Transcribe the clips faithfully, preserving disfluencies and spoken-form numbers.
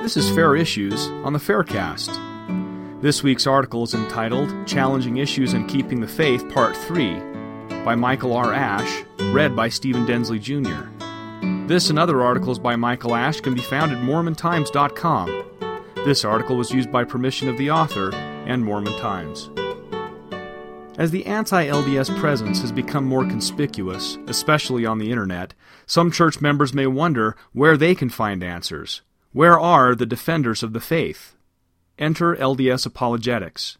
This is Fair Issues on the Faircast. This week's article is entitled Challenging Issues and Keeping the Faith, Part three, by Michael R. Ash, read by Stephen Densley Junior This and other articles by Michael Ash can be found at Mormon Times dot com. This article was used by permission of the author and Mormon Times. As the anti-L D S presence has become more conspicuous, especially on the internet, some church members may wonder where they can find answers. Where are the defenders of the faith? Enter L D S apologetics.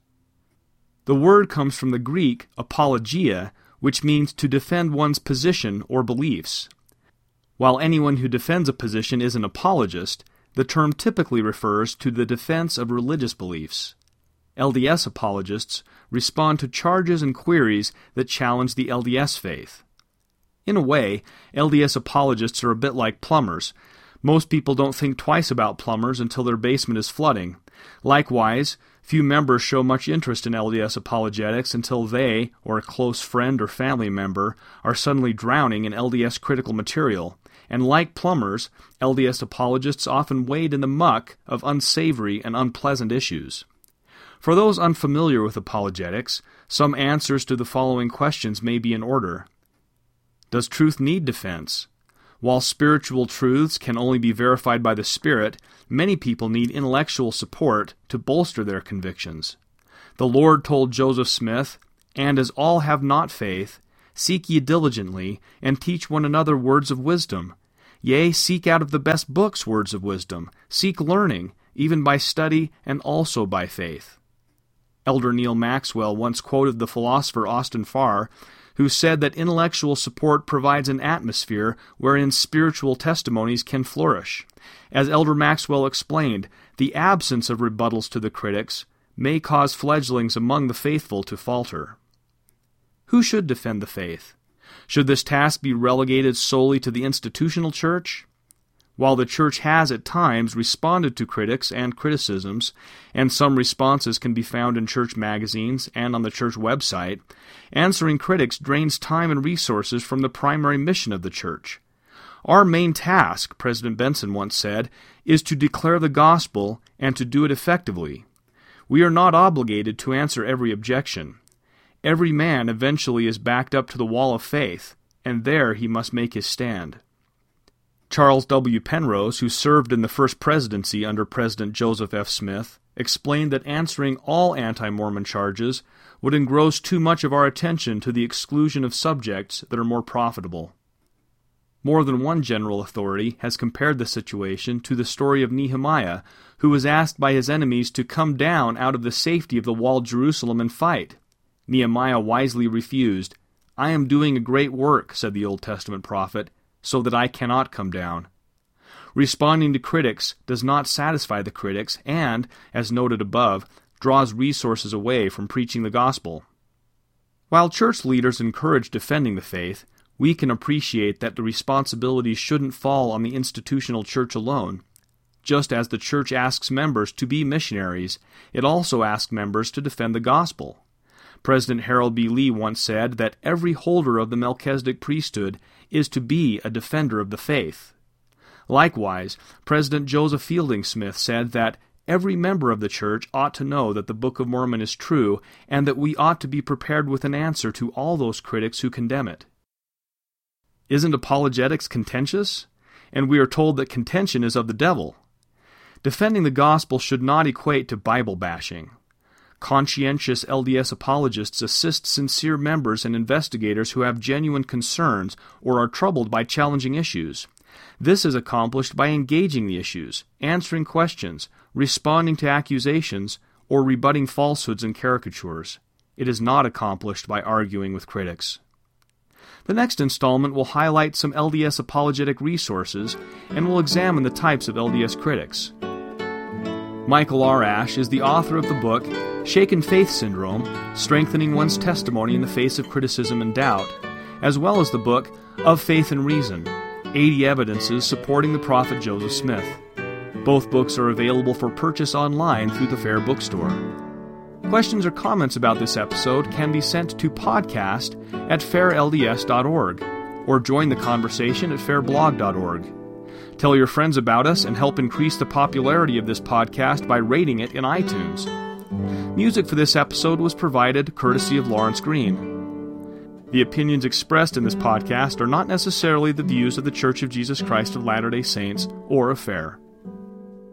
The word comes from the Greek apologia, which means to defend one's position or beliefs. While anyone who defends a position is an apologist, the term typically refers to the defense of religious beliefs. L D S apologists respond to charges and queries that challenge the L D S faith. In a way, L D S apologists are a bit like plumbers. Most people don't think twice about plumbers until their basement is flooding. Likewise, few members show much interest in L D S apologetics until they, or a close friend or family member, are suddenly drowning in L D S critical material. And like plumbers, L D S apologists often wade in the muck of unsavory and unpleasant issues. For those unfamiliar with apologetics, some answers to the following questions may be in order. Does truth need defense? While spiritual truths can only be verified by the Spirit, many people need intellectual support to bolster their convictions. The Lord told Joseph Smith, "And as all have not faith, seek ye diligently, and teach one another words of wisdom. Yea, seek out of the best books words of wisdom. Seek learning, even by study, and also by faith." Elder Neil Maxwell once quoted the philosopher Austin Farr, who said that intellectual support provides an atmosphere wherein spiritual testimonies can flourish. As Elder Maxwell explained, the absence of rebuttals to the critics may cause fledglings among the faithful to falter. Who should defend the faith? Should this task be relegated solely to the institutional church? While the church has at times responded to critics and criticisms, and some responses can be found in church magazines and on the church website, answering critics drains time and resources from the primary mission of the church. Our main task, President Benson once said, is to declare the gospel and to do it effectively. We are not obligated to answer every objection. Every man eventually is backed up to the wall of faith, and there he must make his stand. Charles W. Penrose, who served in the first presidency under President Joseph F. Smith, explained that answering all anti-Mormon charges would engross too much of our attention to the exclusion of subjects that are more profitable. More than one general authority has compared the situation to the story of Nehemiah, who was asked by his enemies to come down out of the safety of the walled Jerusalem and fight. Nehemiah wisely refused. "I am doing a great work," said the Old Testament prophet, "so that I cannot come down." Responding to critics does not satisfy the critics and, as noted above, draws resources away from preaching the gospel. While church leaders encourage defending the faith, we can appreciate that the responsibility shouldn't fall on the institutional church alone. Just as the church asks members to be missionaries, it also asks members to defend the gospel. President Harold B. Lee once said that every holder of the Melchizedek priesthood is to be a defender of the faith. Likewise, President Joseph Fielding Smith said that every member of the church ought to know that the Book of Mormon is true, and that we ought to be prepared with an answer to all those critics who condemn it. Isn't apologetics contentious? And we are told that contention is of the devil. Defending the gospel should not equate to Bible bashing. Conscientious L D S apologists assist sincere members and investigators who have genuine concerns or are troubled by challenging issues. This is accomplished by engaging the issues, answering questions, responding to accusations, or rebutting falsehoods and caricatures. It is not accomplished by arguing with critics. The next installment will highlight some L D S apologetic resources and will examine the types of L D S critics. Michael R. Ash is the author of the book Shaken Faith Syndrome, Strengthening One's Testimony in the Face of Criticism and Doubt, as well as the book Of Faith and Reason, eighty Evidences Supporting the Prophet Joseph Smith. Both books are available for purchase online through the Fair Bookstore. Questions or comments about this episode can be sent to podcast at fair l d s dot org or join the conversation at fair blog dot org. Tell your friends about us and help increase the popularity of this podcast by rating it in iTunes. Music for this episode was provided courtesy of Lawrence Green. The opinions expressed in this podcast are not necessarily the views of the Church of Jesus Christ of Latter-day Saints or of FAIR.